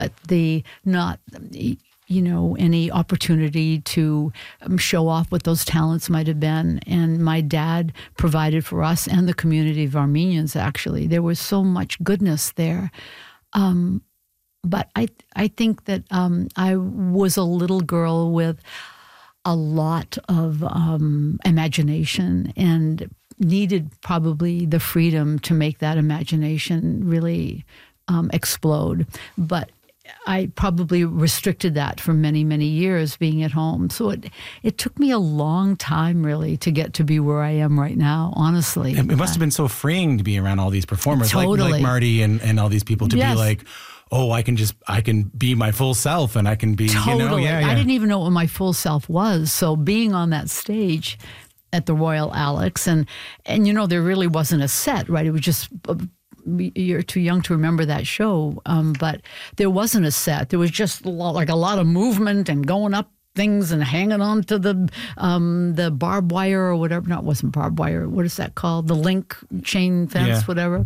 not any opportunity to show off what those talents might have been. And my dad provided for us and the community of Armenians, actually. There was so much goodness there. But I think that I was a little girl with a lot of imagination and needed probably the freedom to make that imagination really explode. But I probably restricted that for many, many years being at home. So it took me a long time, really, to get to be where I am right now, honestly. It must have been so freeing to be around all these performers Totally. like Marty and all these people to Yes. be like, oh, I can be my full self and I can be, Totally. yeah. I didn't even know what my full self was. So being on that stage at the Royal Alex, and there really wasn't a set, right? It was just... You're too young to remember that show, but there wasn't a set. There was just a lot of movement and going up things and hanging on to the barbed wire or whatever. No, it wasn't barbed wire. What is that called? The link chain fence, whatever.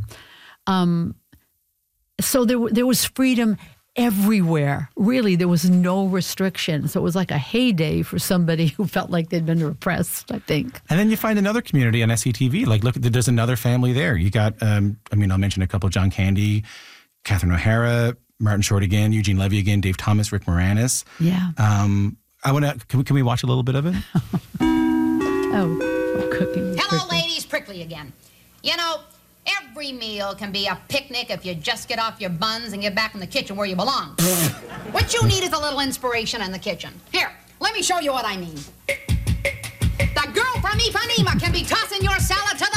So there was freedom everywhere. Really, there was no restriction. So it was like a heyday for somebody who felt like they'd been repressed, I think. And then you find another community on SCTV. Like, look, there's another family there. You got, I'll mention a couple: John Candy, Catherine O'Hara, Martin Short again, Eugene Levy again, Dave Thomas, Rick Moranis. Yeah. Can we watch a little bit of it? Cooking. Hello, ladies. Prickly again. Every meal can be a picnic if you just get off your buns and get back in the kitchen where you belong. What you need is a little inspiration in the kitchen. Here, let me show you what I mean. The girl from Ipanema can be tossing your salad to